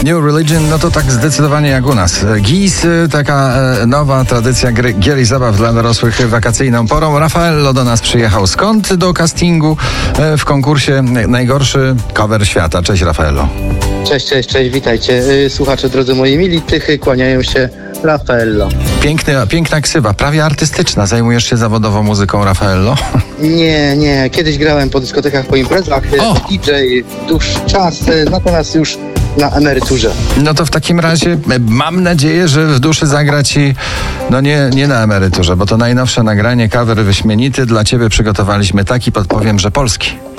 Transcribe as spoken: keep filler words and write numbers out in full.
New Religion, no to tak zdecydowanie jak u nas. Gis, taka e, nowa tradycja gry, gier i zabaw dla dorosłych wakacyjną porą. Raffaello do nas przyjechał. Skąd do castingu e, w konkursie najgorszy cover świata? Cześć, Raffaello. Cześć, cześć, cześć, witajcie. Słuchacze, drodzy moi mili, tychy, kłaniają się Raffaello. Piękny, piękna ksywa, prawie artystyczna. Zajmujesz się zawodowo muzyką, Raffaello? Nie, nie. Kiedyś grałem po dyskotekach, po imprezach, O! D J, dłuższy czas, natomiast już na emeryturze. No to w takim razie mam nadzieję, że w duszy zagra ci, no nie, nie na emeryturze, bo to najnowsze nagranie, cover wyśmienity. Dla ciebie przygotowaliśmy taki, podpowiem, że polski.